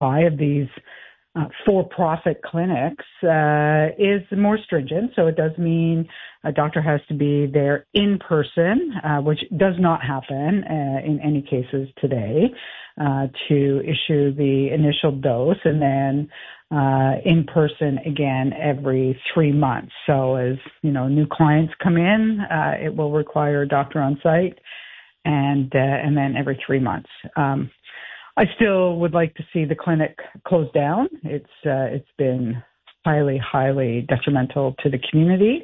supply of these for-profit clinics is more stringent. So it does mean a doctor has to be there in person, which does not happen in any cases today, to issue the initial dose, and then in person again every 3 months. So as new clients come in, it will require a doctor on site, and then every 3 months. I still would like to see the clinic closed down. It's been highly detrimental to the community,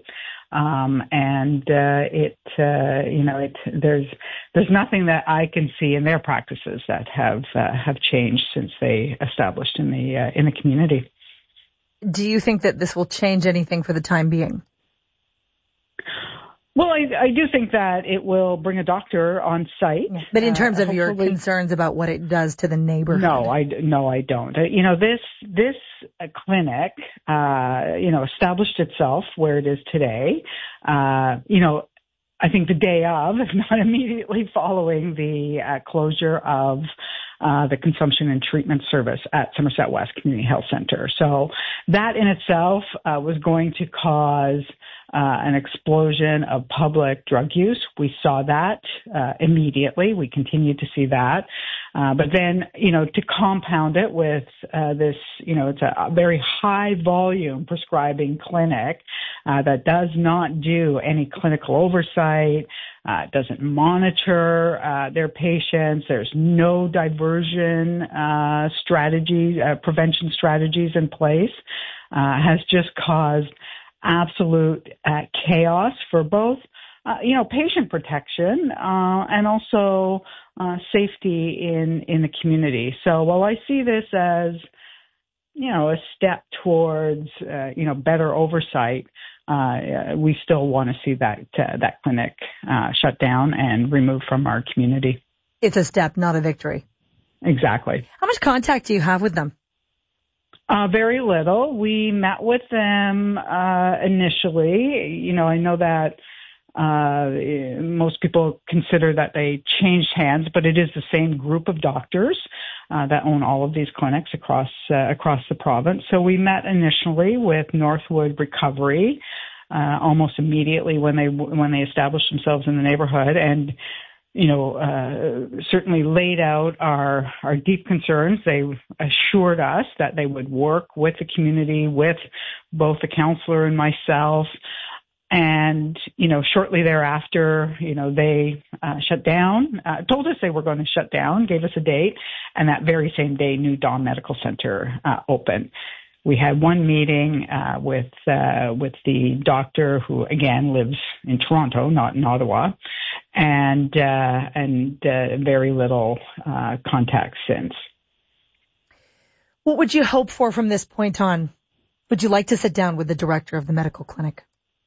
there's nothing that I can see in their practices that have changed since they established in the community. Do you think that this will change anything for the time being? Well, I do think that it will bring a doctor on site. But in terms of your concerns about what it does to the neighborhood? No, I don't. This clinic, established itself where it is today. I think the day of, if not immediately following the closure of the consumption and treatment service at Somerset West Community Health Center. So that in itself was going to cause an explosion of public drug use. We saw that immediately. We continued to see that. But then, to compound it with this, it's a very high volume prescribing clinic that does not do any clinical oversight, doesn't monitor their patients. There's no diversion strategies, prevention strategies in place, has just caused absolute chaos for both, patient protection and also safety in the community. So while I see this as, a step towards, better oversight, we still want to see that clinic shut down and removed from our community. It's a step, not a victory. Exactly. How much contact do you have with them? Very little. We met with them initially. I know that most people consider that they changed hands, but it is the same group of doctors that own all of these clinics across the province. So we met initially with Northwood Recovery almost immediately when they established themselves in the neighborhood, and certainly laid out our deep concerns. They assured us that they would work with the community, with both the counselor and myself. And, shortly thereafter, they shut down, told us they were going to shut down, gave us a date, and that very same day, New Dawn Medical Center opened. We had one meeting with the doctor, who again lives in Toronto, not in Ottawa, and very little contact since. What would you hope for from this point on? Would you like to sit down with the director of the medical clinic?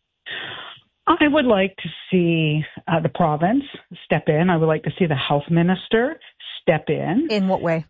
I would like to see the province step in. I would like to see the health minister step in. In what way?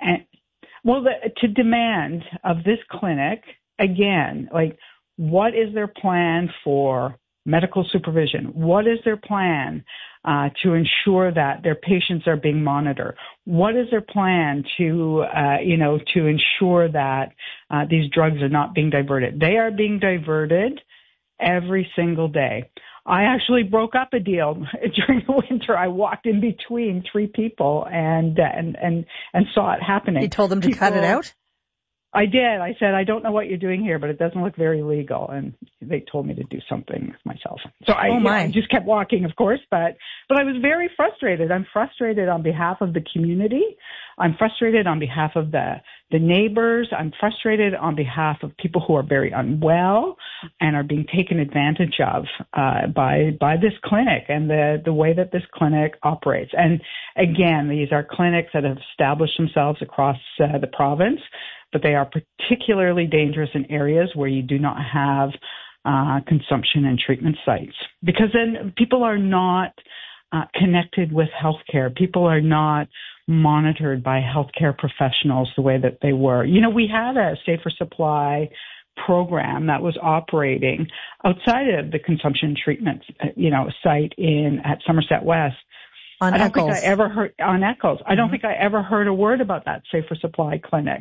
To demand of this clinic, again, what is their plan for medical supervision? What is their plan to ensure that their patients are being monitored? What is their plan to ensure that these drugs are not being diverted? They are being diverted every single day. I actually broke up a deal during the winter. I walked in between three people and saw it happening. You told them to cut it out? I did. I said, I don't know what you're doing here, but it doesn't look very legal. And they told me to do something myself. So I just kept walking, of course, but I was very frustrated. I'm frustrated on behalf of the community. I'm frustrated on behalf of the neighbors. I'm frustrated on behalf of people who are very unwell and are being taken advantage of by this clinic and the way that this clinic operates. And again, these are clinics that have established themselves across the province, but they are particularly dangerous in areas where you do not have consumption and treatment sites, because then people are not connected with healthcare. People are not monitored by healthcare professionals the way that they were. We had a safer supply program that was operating outside of the consumption treatment, site at Somerset West. I don't think I ever heard a word about that safer supply clinic.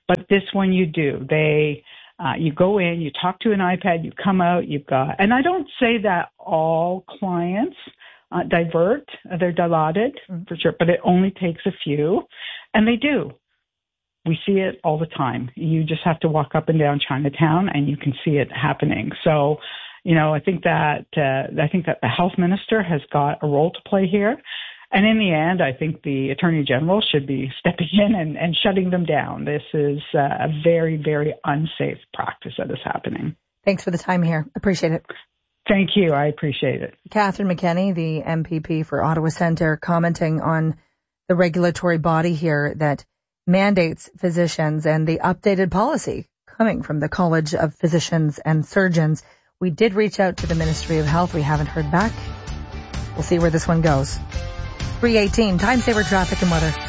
But this one you do. You go in, you talk to an iPad, you come out, and I don't say that all clients divert, they're dilaudid for sure, but it only takes a few, and they do. We see it all the time. You just have to walk up and down Chinatown and you can see it happening. So, I think that the health minister has got a role to play here. And in the end, I think the Attorney General should be stepping in and shutting them down. This is a very, very unsafe practice that is happening. Thanks for the time here. Appreciate it. Thank you. I appreciate it. Catherine McKenney, the MPP for Ottawa Centre, commenting on the regulatory body here that mandates physicians and the updated policy coming from the College of Physicians and Surgeons. We did reach out to the Ministry of Health. We haven't heard back. We'll see where this one goes. 3:18, time saver traffic and weather.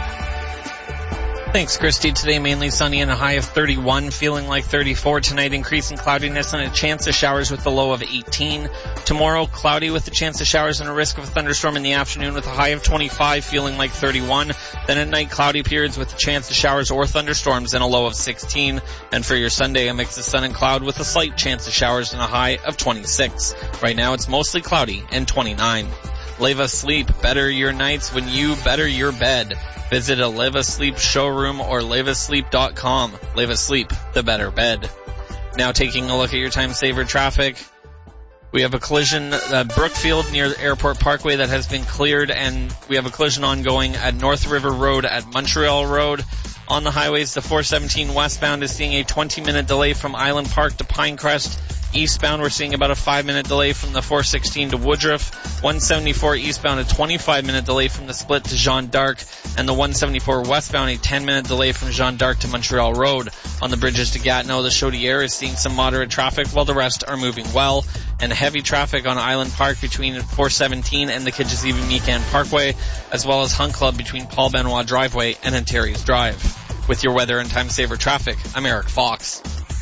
Thanks, Christy. Today mainly sunny and a high of 31, feeling like 34. Tonight increasing cloudiness and a chance of showers with a low of 18. Tomorrow cloudy with a chance of showers and a risk of a thunderstorm in the afternoon with a high of 25, feeling like 31. Then at night cloudy periods with a chance of showers or thunderstorms and a low of 16. And for your Sunday, a mix of sun and cloud with a slight chance of showers and a high of 26. Right now it's mostly cloudy and 29. Live Asleep. Better your nights when you better your bed. Visit a Live Asleep showroom or liveasleep.com. Live Asleep, the better bed. Now taking a look at your time saver traffic. We have a collision at Brookfield near the Airport Parkway that has been cleared, and we have a collision ongoing at North River Road at Montreal Road. On the highways, the 417 westbound is seeing a 20-minute delay from Island Park to Pinecrest. Eastbound, we're seeing about a 5-minute delay from the 416 to Woodruff. 174 eastbound, a 25-minute delay from the split to Jeanne d'Arc. And the 174 westbound, a 10-minute delay from Jeanne d'Arc to Montreal Road. On the bridges to Gatineau, the Chaudière is seeing some moderate traffic while the rest are moving well. And heavy traffic on Island Park between 417 and the Kichizibi-Meekan Parkway, as well as Hunt Club between Paul Benoit Driveway and Ontario's Drive. With your weather and time saver traffic, I'm Eric Fox.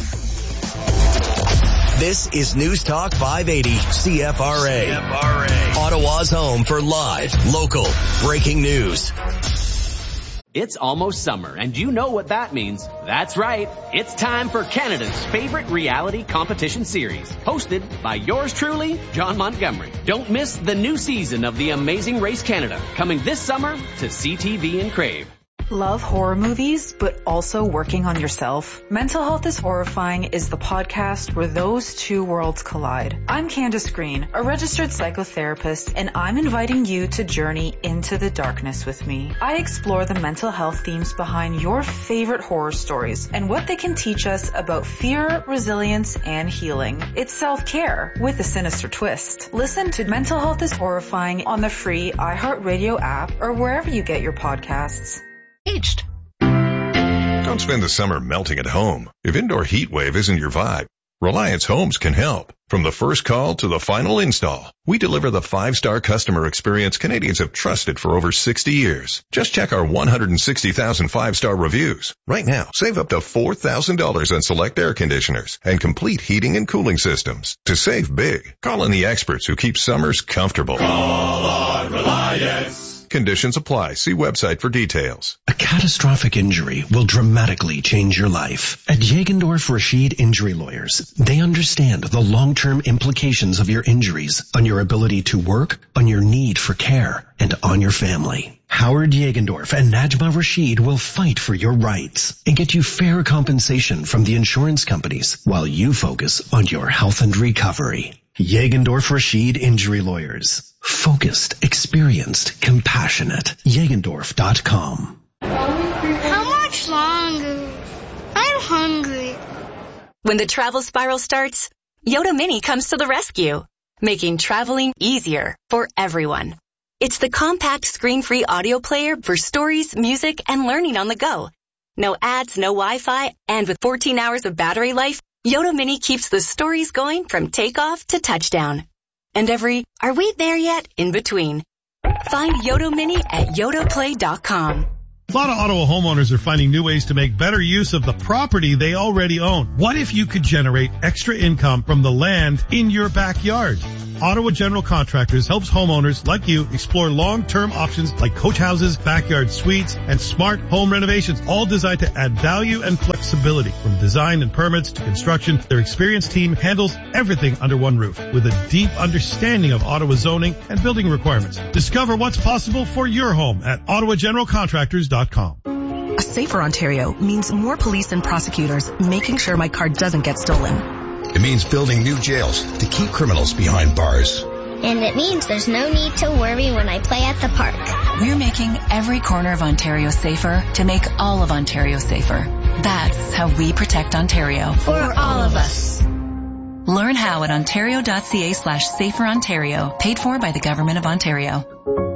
This is News Talk 580 CFRA. Ottawa's home for live, local, breaking news. It's almost summer, and you know what that means. That's right. It's time for Canada's favorite reality competition series, hosted by yours truly, John Montgomery. Don't miss the new season of The Amazing Race Canada, coming this summer to CTV and Crave. Love horror movies, but also working on yourself? Mental Health is Horrifying is the podcast where those two worlds collide. I'm Candace Green, a registered psychotherapist, and I'm inviting you to journey into the darkness with me. I explore the mental health themes behind your favorite horror stories and what they can teach us about fear, resilience, and healing. It's self-care with a sinister twist. Listen to Mental Health is Horrifying on the free iHeartRadio app or wherever you get your podcasts. Don't spend the summer melting at home. If indoor heat wave isn't your vibe, Reliance Homes can help. From the first call to the final install, we deliver the 5-star customer experience Canadians have trusted for over 60 years. Just check our 160,000 5-star reviews. Right now, save up to $4,000 on select air conditioners and complete heating and cooling systems. To save big, call on the experts who keep summers comfortable. Call on Reliance. Conditions apply. See website for details. A catastrophic injury will dramatically change your life. At Jagendorf Rashid Injury Lawyers, they understand the long-term implications of your injuries on your ability to work, on your need for care, and on your family. Howard Jagendorf and Najma Rashid will fight for your rights and get you fair compensation from the insurance companies while you focus on your health and recovery. Jagendorf Rashid Injury Lawyers. Focused, experienced, compassionate. Jagendorf.com. How much longer? I'm hungry. When the travel spiral starts, Yoda Mini comes to the rescue, making traveling easier for everyone. It's the compact screen-free audio player for stories, music, and learning on the go. No ads, no Wi-Fi, and with 14 hours of battery life, Yoda Mini keeps the stories going from takeoff to touchdown. And every, are we there yet, in between. Find Yoda Mini at yodaplay.com. A lot of Ottawa homeowners are finding new ways to make better use of the property they already own. What if you could generate extra income from the land in your backyard? Ottawa General Contractors helps homeowners like you explore long-term options like coach houses, backyard suites, and smart home renovations, all designed to add value and flexibility. From design and permits to construction, their experienced team handles everything under one roof with a deep understanding of Ottawa zoning and building requirements. Discover what's possible for your home at ottawageneralcontractors.com. A safer Ontario means more police and prosecutors making sure my car doesn't get stolen. It means building new jails to keep criminals behind bars. And it means there's no need to worry when I play at the park. We're making every corner of Ontario safer to make all of Ontario safer. That's how we protect Ontario. For all of us. Learn how at ontario.ca/saferontario, paid for by the Government of Ontario.